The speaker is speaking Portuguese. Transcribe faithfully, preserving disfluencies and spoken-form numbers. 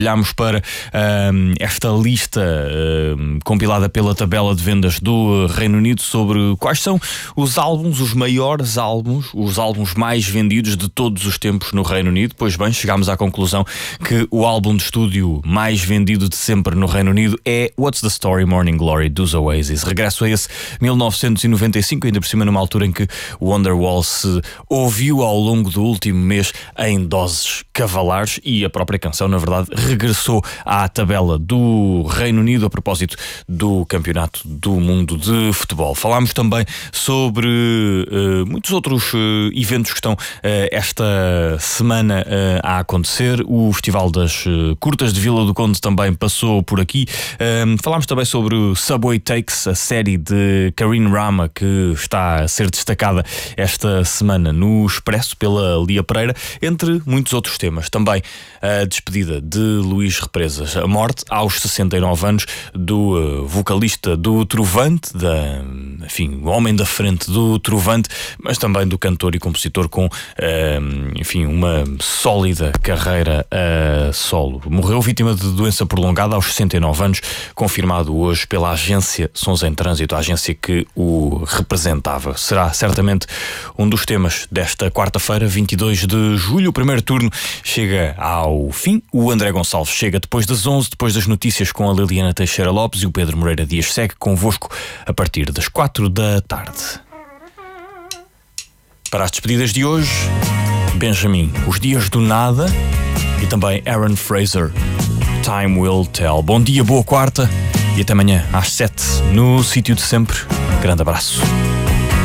Olhámos para uh, esta lista uh, compilada pela tabela de vendas do Reino Unido sobre quais são os álbuns, os maiores álbuns, os álbuns mais vendidos de todos os tempos no Reino Unido. Pois bem, chegámos à conclusão que o álbum de estúdio mais vendido de sempre no Reino Unido é What's the Story? Morning Glory dos Oasis. Regresso a esse mil novecentos e noventa e cinco, ainda por cima numa altura em que o Wonderwall se ouviu ao longo do último mês em doses cavalares e a própria canção, na verdade, regressou à tabela do Reino Unido a propósito do Campeonato do Mundo de Futebol. Falámos também sobre uh, muitos outros uh, eventos que estão uh, esta semana uh, a acontecer. O Festival das uh, Curtas de Vila do Conde também passou por aqui. Uh, falámos também sobre o Subway Takes, a série de Karine Rama que está a ser destacada esta semana no Expresso pela Lia Pereira, entre muitos outros temas. Também a despedida de Luís Represas, a morte aos sessenta e nove anos do uh, vocalista do Trovante, da, enfim, o homem da frente do Trovante, mas também do cantor e compositor com, uh, enfim, uma sólida carreira a solo. Morreu vítima de doença prolongada aos sessenta e nove anos, confirmado hoje pela agência Sons em Trânsito, a agência que o representava. Será certamente um dos temas desta quarta-feira, vinte e dois de julho. O primeiro turno chega ao fim. O André Gonçalves chega depois das onze, depois das notícias com a Liliana Teixeira Lopes, e o Pedro Moreira Dias segue convosco a partir das quatro da tarde. Para as despedidas de hoje, Benjamin, Os Dias do Nada, e também Aaron Fraser, Time Will Tell. Bom dia, boa quarta e até amanhã às sete no sítio de sempre. Grande abraço.